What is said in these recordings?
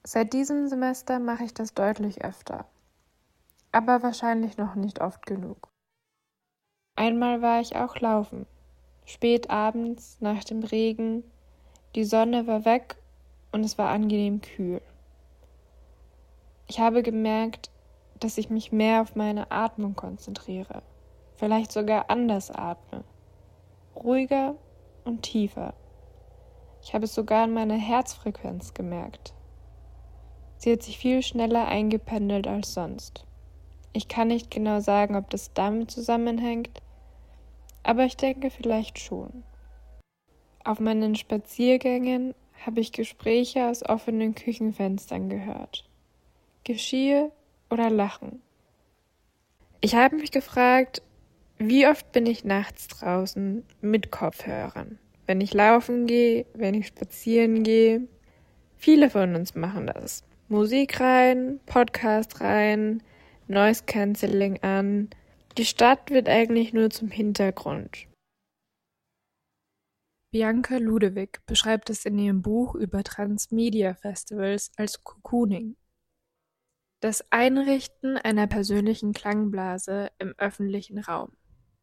Seit diesem Semester mache ich das deutlich öfter, aber wahrscheinlich noch nicht oft genug. Einmal war ich auch laufen, spät abends nach dem Regen, die Sonne war weg und es war angenehm kühl. Ich habe gemerkt, dass ich mich mehr auf meine Atmung konzentriere, vielleicht sogar anders atme, ruhiger und tiefer. Ich habe es sogar an meiner Herzfrequenz gemerkt. Sie hat sich viel schneller eingependelt als sonst. Ich kann nicht genau sagen, ob das damit zusammenhängt, aber ich denke vielleicht schon. Auf meinen Spaziergängen habe ich Gespräche aus offenen Küchenfenstern gehört. Geschirr oder Lachen. Ich habe mich gefragt, wie oft bin ich nachts draußen mit Kopfhörern? Wenn ich laufen gehe, wenn ich spazieren gehe. Viele von uns machen das. Musik rein, Podcast rein, Noise Cancelling an. Die Stadt wird eigentlich nur zum Hintergrund. Bianca Ludewig beschreibt es in ihrem Buch über Transmedia-Festivals als Cocooning. Das Einrichten einer persönlichen Klangblase im öffentlichen Raum.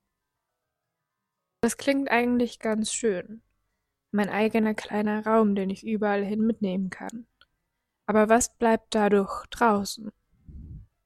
Das klingt eigentlich ganz schön. Mein eigener kleiner Raum, den ich überall hin mitnehmen kann. Aber was bleibt dadurch draußen?